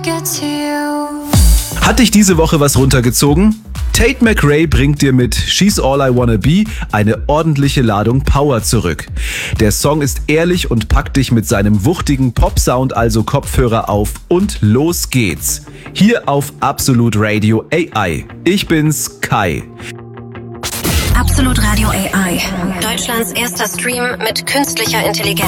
get to you. Hat dich diese Woche was runtergezogen? Tate McRae bringt dir mit She's All I Wanna Be eine ordentliche Ladung Power zurück. Der Song ist ehrlich und packt dich mit seinem wuchtigen Pop-Sound, also Kopfhörer auf und los geht's. Hier auf Absolut Radio AI. Ich bin's, Kai. Absolut Radio AI. Deutschlands erster Stream mit künstlicher Intelligenz.